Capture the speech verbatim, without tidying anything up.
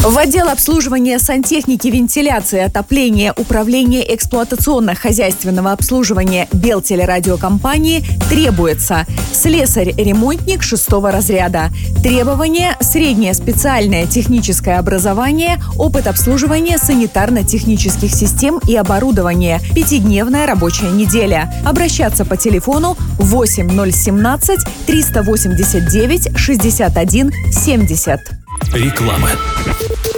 В отдел обслуживания сантехники, вентиляции, отопления, управления эксплуатационно-хозяйственного обслуживания Белтелерадиокомпании требуется слесарь-ремонтник шестого разряда. Требования: среднее специальное техническое образование, опыт обслуживания санитарно-технических систем и оборудования, пятидневная рабочая неделя. Обращаться по телефону восемь ноль семнадцать триста восемьдесят девять шестьдесят один семьдесят. Реклама.